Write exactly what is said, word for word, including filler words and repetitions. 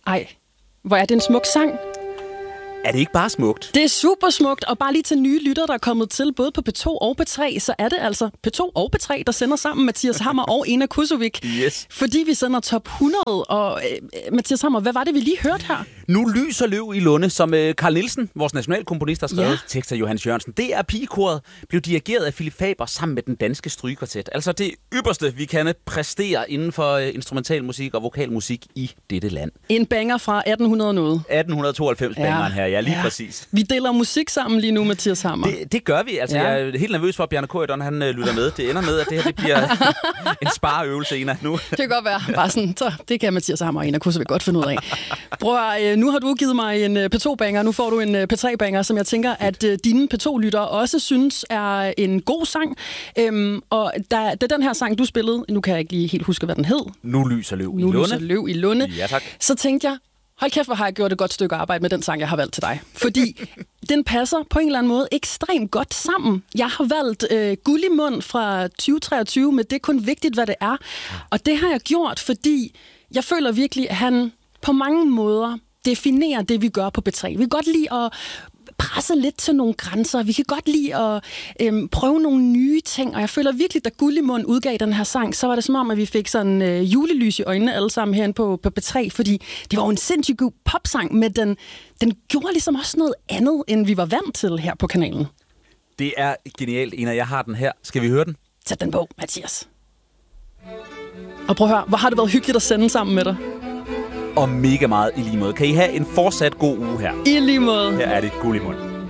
Ej, hvor er det en smuk sang. Er det ikke bare smukt? Det er super smukt, og bare lige til nye lyttere, der er kommet til, både på P to og P tre, så er det altså P to og P tre, der sender sammen Mathias Hammer og Ena Kusovic. Yes. Fordi vi sender top hundrede, og øh, Mathias Hammer, hvad var det, vi lige hørte her? Nu lyser løv i lunde, som øh, Carl Nielsen, vores nationalkomponist, har skrevet. Ja. Tekst af Johannes Jørgensen. Det er pigekoret, blev dirigeret af Philip Faber sammen med den danske strygekvartet. Altså det ypperste, vi kan præstere inden for øh, instrumental musik og vokalmusik i dette land. En banger fra atten hundrede noget. atten tooghalvfems Ja. bangeren her, ja, lige Ja. præcis. Vi deler musik sammen lige nu, Mathias Hammer. Det, det gør vi. Altså, Ja. jeg er helt nervøs for, at Bjarne Corydon, han øh, lytter med. Det ender med, at det her det bliver en spareøvelse, Ena, nu. Det kan godt være. Bare sådan, så det kan Mathias Hammer og Ena Kusovic godt finde ud af. Bror, øh, nu har du givet mig en øh, P to-banger, nu får du en øh, P tre-banger, som jeg tænker, at øh, dine P to-lyttere også synes er en god sang. Øhm, og da, da den her sang, du spillede, nu kan jeg ikke lige helt huske, hvad den hed. Nu lyser løv i Nu lunde. lyser løv i lunde. Ja, tak. Så tænkte jeg, hold kæft, hvor har jeg gjort et godt stykke arbejde med den sang, jeg har valgt til dig. Fordi den passer på en eller anden måde ekstremt godt sammen. Jeg har valgt øh, Guld i mund fra tyve treogtyve, men det er kun vigtigt, hvad det er. Og det har jeg gjort, fordi jeg føler virkelig, at han på mange måder definerer det, vi gør på P tre. Vi kan godt lide at presse lidt til nogle grænser. Vi kan godt lide at øhm, prøve nogle nye ting, og jeg føler virkelig, da Guld i mund udgav den her sang, så var det som om, at vi fik sådan øh, julelys i øjnene alle sammen herinde på, på P tre, fordi det var jo en sindssygt god popsang, men den, den gjorde ligesom også noget andet, end vi var vant til her på kanalen. Det er genialt, Ena. Jeg har den her. Skal vi høre den? Sæt den på, Mathias. Og prøv at høre, hvor har det været hyggeligt at sende sammen med dig. Og mega meget i lige måde. Kan I have en fortsat god uge her? I lige måde. Her er det Guld i mund.